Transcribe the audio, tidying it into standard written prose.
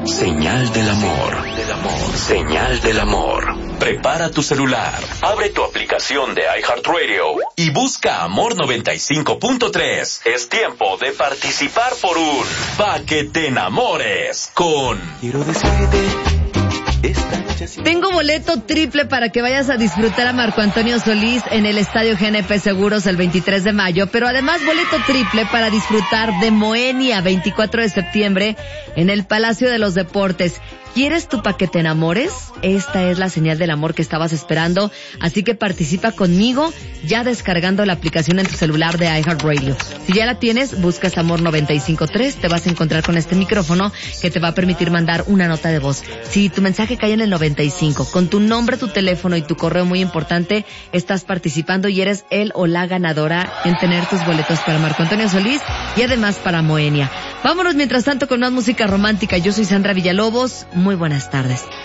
Señal del amor. Señal del amor. Prepara tu celular, abre tu aplicación de iHeartRadio y busca Amor 95.3. Es tiempo de participar por un Pa' que te enamores con... Quiero decirte... Tengo boleto triple para que vayas a disfrutar a Marco Antonio Solís en el Estadio GNP Seguros el 23 de mayo, pero además boleto triple para disfrutar de Moenia 24 de septiembre en el Palacio de los Deportes. ¿Quieres tu Pa' que te enamores? Esta es la señal del amor que estabas esperando, así que participa conmigo ya descargando la aplicación en tu celular de iHeartRadio. Si ya la tienes, buscas Amor 95.3, te vas a encontrar con este micrófono que te va a permitir mandar una nota de voz. Si tu mensaje cae en el 95, con tu nombre, tu teléfono y tu correo muy importante, estás participando y eres el o la ganadora en tener tus boletos para Marco Antonio Solís y además para Moenia. Vámonos mientras tanto con más música romántica. Yo soy Sandra Villalobos. Muy buenas tardes.